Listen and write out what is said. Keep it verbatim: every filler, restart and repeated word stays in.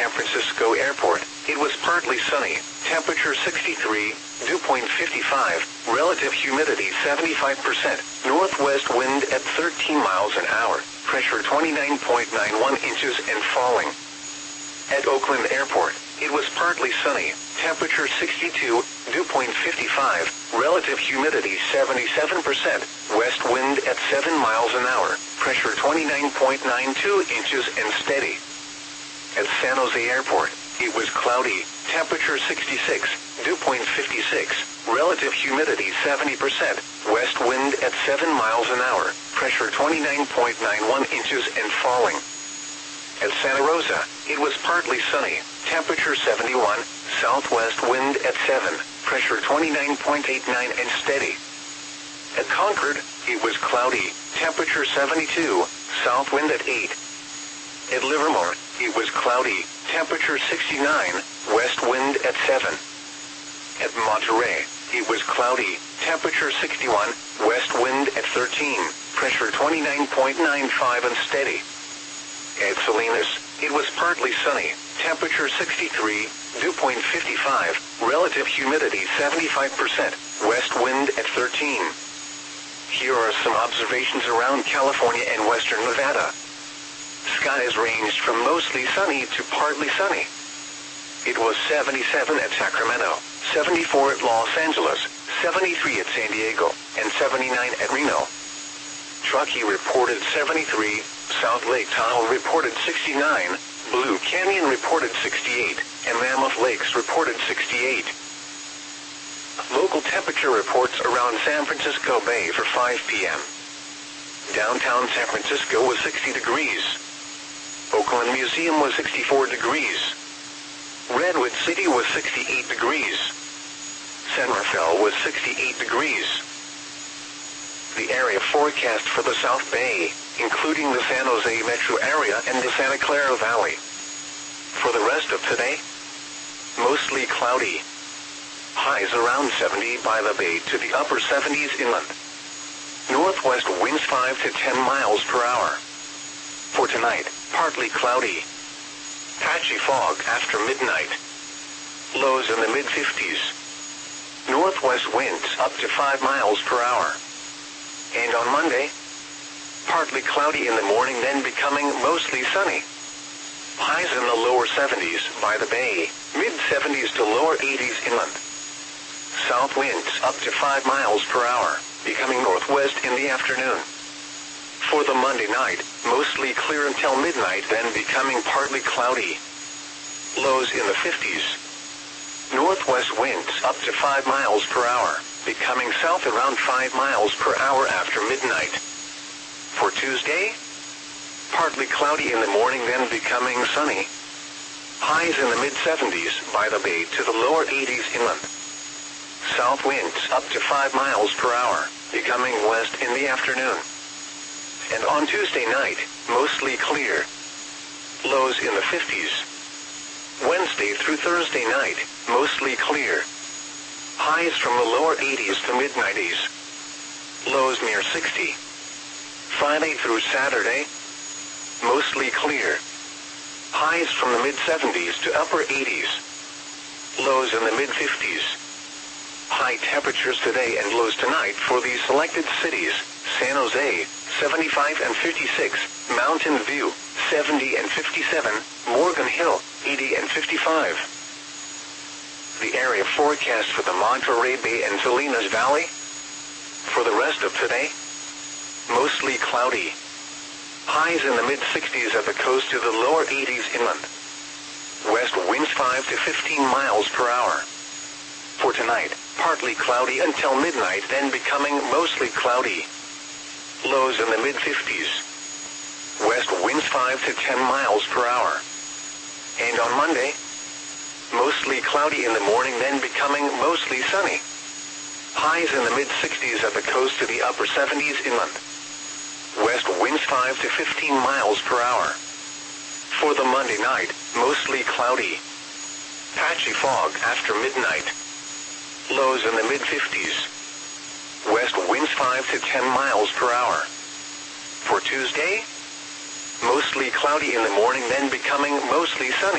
San Francisco Airport. It was partly sunny, temperature sixty-three, dew point fifty-five, relative humidity seventy-five percent, northwest wind at thirteen miles an hour, pressure twenty-nine point nine one inches and falling. At Oakland Airport, it was partly sunny, temperature sixty-two, dew point fifty-five, relative humidity seventy-seven percent, west wind at seven miles an hour, pressure twenty-nine point nine two inches and steady. At San Jose Airport, it was cloudy, temperature sixty-six, dew point fifty-six, relative humidity seventy percent, west wind at seven miles an hour, pressure twenty-nine point nine one inches and falling. At Santa Rosa, it was partly sunny, temperature seventy-one, southwest wind at seven, pressure twenty-nine point eight nine and steady. At Concord, it was cloudy, temperature seventy-two, south wind at eight. At Livermore, it was cloudy, temperature sixty-nine, west wind at seven. At Monterey, it was cloudy, temperature sixty-one, west wind at thirteen, pressure twenty-nine point nine five and steady. At Salinas, it was partly sunny, temperature sixty-three, dew point fifty-five, relative humidity seventy-five percent, west wind at thirteen. Here are some observations around California and western Nevada. Skies ranged from mostly sunny to partly sunny. It was seventy-seven at Sacramento, seventy-four at Los Angeles, seventy-three at San Diego, and seventy-nine at Reno. Truckee reported seventy-three, South Lake Tahoe reported sixty-nine, Blue Canyon reported sixty-eight, and Mammoth Lakes reported sixty-eight. Local temperature reports around San Francisco Bay for five p m Downtown San Francisco was sixty degrees. Oakland Museum was sixty-four degrees. Redwood City was sixty-eight degrees. San Rafael was sixty-eight degrees. The area forecast for the South Bay, including the San Jose metro area and the Santa Clara Valley. For the rest of today, mostly cloudy. Highs around seventy by the Bay to the upper seventies inland. Northwest winds five to ten miles per hour. For tonight, partly cloudy. Patchy fog after midnight. Lows in the mid fifties. Northwest winds up to five miles per hour. And on Monday, partly cloudy in the morning, then becoming mostly sunny. Highs in the lower seventies by the Bay, mid seventies to lower eighties inland. South winds up to five miles per hour, becoming northwest in the afternoon. For the Monday night, mostly clear until midnight, then becoming partly cloudy. Lows in the fifties. Northwest winds up to five miles per hour, becoming south around five miles per hour after midnight. For Tuesday, partly cloudy in the morning, then becoming sunny. Highs in the mid seventies by the Bay to the lower eighties inland. South winds up to five miles per hour, becoming west in the afternoon. And on Tuesday night, mostly clear. Lows in the fifties. Wednesday through Thursday night, mostly clear. Highs from the lower eighties to mid nineties. Lows near sixty. Friday through Saturday, mostly clear. Highs from the mid seventies to upper eighties. Lows in the mid fifties. High temperatures today and lows tonight for these selected cities: San Jose, seventy-five and fifty-six, Mountain View, seventy and fifty-seven, Morgan Hill, eighty and fifty-five. The area forecast for the Monterey Bay and Salinas Valley. For the rest of today, mostly cloudy. Highs in the mid sixties at the coast to the lower eighties inland. West winds five to fifteen miles per hour. For tonight, partly cloudy until midnight, then becoming mostly cloudy. Lows in the mid fifties. West winds five to ten miles per hour. And on Monday, mostly cloudy in the morning, then becoming mostly sunny. Highs in the mid sixties at the coast to the upper seventies inland. West winds five to fifteen miles per hour. For the Monday night, mostly cloudy. Patchy fog after midnight. Lows in the mid fifties. West winds five to ten miles per hour. For Tuesday, mostly cloudy in the morning, then becoming mostly sunny.